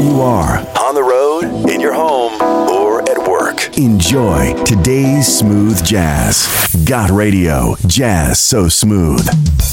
you are, On the road, in your home, or at work. enjoy today's smooth jazz. Got Radio, jazz so smooth.